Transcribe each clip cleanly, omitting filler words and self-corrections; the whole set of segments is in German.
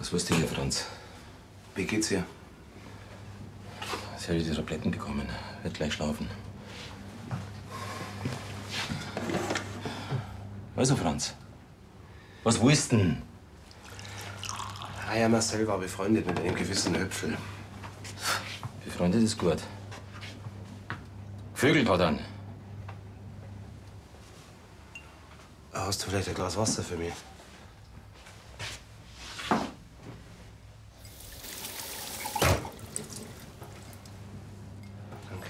Was willst du hier, Franz? Wie geht's ihr? Sie hat die Tabletten bekommen. Wird gleich schlafen. Also, Franz, was willst du denn? Ja, Marcel war befreundet mit einem gewissen Höpfel. Befreundet ist gut. Vögel hat an. Hast du vielleicht ein Glas Wasser für mich? Danke.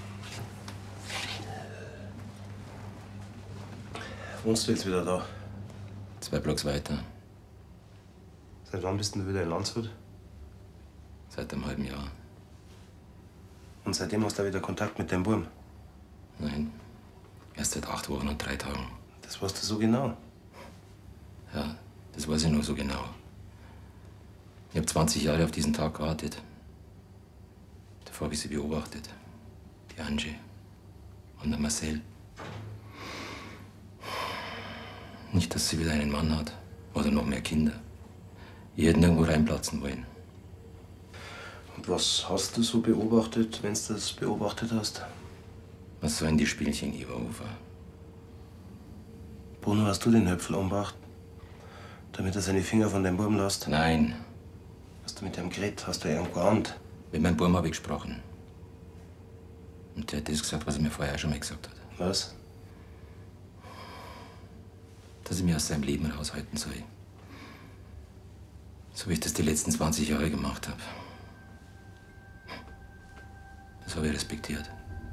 Wohnst du jetzt wieder da? 2 Blocks weiter. Seit wann bist du wieder in Landshut? Seit einem halben Jahr. Und seitdem hast du wieder Kontakt mit dem Burm? Nein. Erst seit 8 Wochen und 3 Tagen. Das weißt du so genau? Ja, das weiß ich nur so genau. Ich habe 20 Jahre auf diesen Tag gewartet. Davor habe ich sie beobachtet. Die Angie und der Marcel. Nicht, dass sie wieder einen Mann hat oder noch mehr Kinder. Die hätten irgendwo reinplatzen wollen. Und was hast du so beobachtet, wenn du das beobachtet hast? Was sollen die Spielchen, Iverhofer? Bruno, hast du den Höpfel umgebracht? Damit er seine Finger von dem Burm lässt? Nein, Hast du mit ihm geredet? Hast du ihm geahnt? mit meinem Burm habe ich gesprochen. Und der hat das gesagt, was er mir vorher schon mal gesagt hat. Was? Dass ich mich aus seinem Leben raushalten soll. So wie ich das die letzten 20 Jahre gemacht habe. Das habe ich respektiert.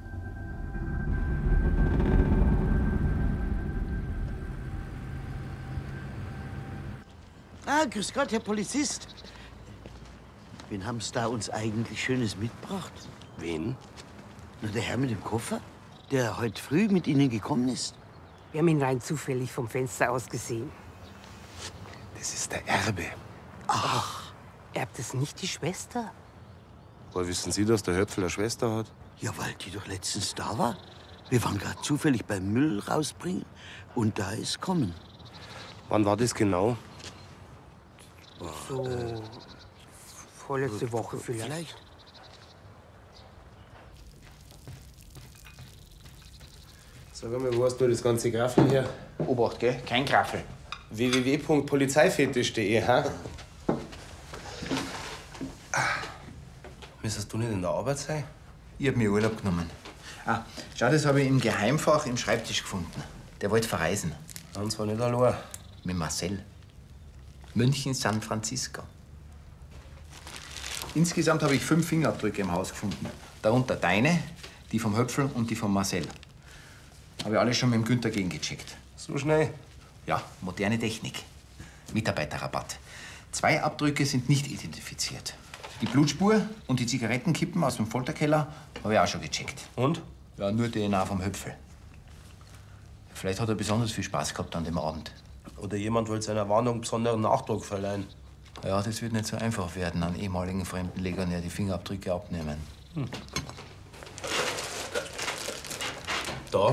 Ah, grüß Gott, Herr Polizist. Wen haben Sie da uns eigentlich Schönes mitgebracht? Wen? Na, der Herr mit dem Koffer, der heute früh mit Ihnen gekommen ist. Wir haben ihn rein zufällig vom Fenster aus gesehen. Das ist der Erbe. Erbt es nicht die Schwester? Woher wissen Sie, dass der Höpfel eine Schwester hat? Ja, weil die doch letztens da war. Wir waren gerade zufällig beim Müll rausbringen und da ist kommen. Wann war das genau? So vorletzte Woche vielleicht. Sag mal, wo hast du das ganze Graffel her? Obacht, gell? Kein Graffel. www.polizeifetisch.de, ha? Müsstest du nicht in der Arbeit sein? Ich hab mir Urlaub genommen. Ah, schau, das habe ich im Geheimfach im Schreibtisch gefunden. Der wollte verreisen. Und zwar nicht allein. Mit Marcel. München, San Francisco. Insgesamt habe ich 5 Fingerabdrücke im Haus gefunden. Darunter deine, die vom Höpfel und die von Marcel. Habe ich alle schon mit dem Günther gegengecheckt. So schnell? Ja, moderne Technik. Mitarbeiterrabatt. 2 Abdrücke sind nicht identifiziert. Die Blutspur und die Zigarettenkippen aus dem Folterkeller habe ich auch schon gecheckt. Und? Ja, nur DNA vom Höpfel. Vielleicht hat er besonders viel Spaß gehabt an dem Abend. Oder jemand wollte seiner Warnung besonderen Nachdruck verleihen. Ja, das wird nicht so einfach werden, an ehemaligen Fremdenlegern ja die Fingerabdrücke abnehmen. Da.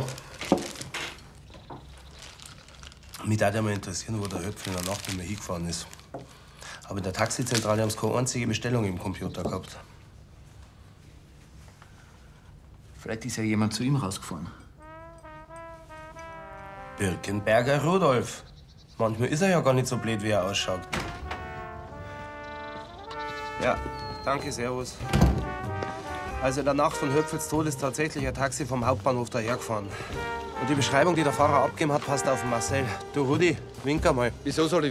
Mich würde ja mal interessieren, wo der Höpfel in der Nacht nicht mehr hingefahren ist. Aber in der Taxizentrale haben sie keine einzige Bestellung im Computer gehabt. Vielleicht ist ja jemand zu ihm rausgefahren. Birkenberger Rudolf. Manchmal ist er ja gar nicht so blöd, wie er ausschaut. Ja, danke, servus. Also in der Nacht von Höpfels Tod ist tatsächlich ein Taxi vom Hauptbahnhof dahergefahren. Und die Beschreibung, die der Fahrer abgegeben hat, passt auf den Marcel. Du, Rudi, wink einmal. Wieso soll ich